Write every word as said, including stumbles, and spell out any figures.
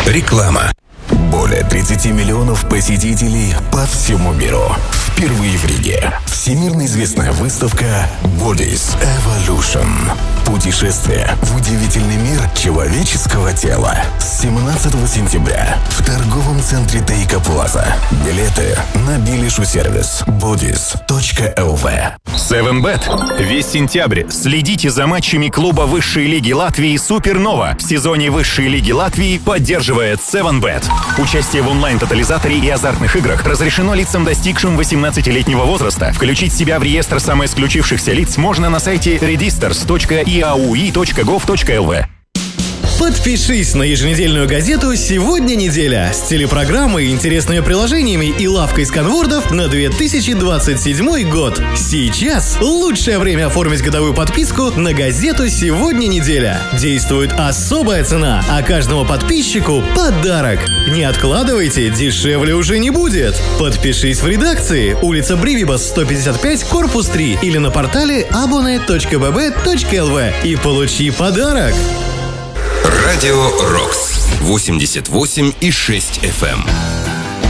Реклама. Более тридцати миллионов посетителей по всему миру. Впервые в Риге. Всемирно известная выставка Bodies Evolution. Путешествие в удивительный мир человеческого тела. С семнадцатого сентября в торговом центре Тейка Плаза. Билеты на Билишу сервис бодис точка эл ви. севен бет. Весь сентябрь следите за матчами клуба высшей лиги Латвии Супернова. В сезоне высшей лиги Латвии поддерживает севен бет. Участие в онлайн-тотализаторе и азартных играх разрешено лицам, достигшим восемнадцатилетнего возраста. Включить себя в реестр самоисключившихся лиц можно на сайте редистерс точка и эй ю и точка гов точка эл ви. Подпишись на еженедельную газету «Сегодня неделя» с телепрограммой, интересными приложениями и лавкой сканвордов на две тысячи двадцать седьмой год. Сейчас лучшее время оформить годовую подписку на газету «Сегодня неделя». Действует особая цена, а каждому подписчику подарок. Не откладывайте, дешевле уже не будет. Подпишись в редакции, улица Бривибас, сто пятьдесят пять, корпус три, или на портале абоне точка би би точка эл ви и получи подарок. Радио Рокс восемьдесят восемь и шесть эф эм.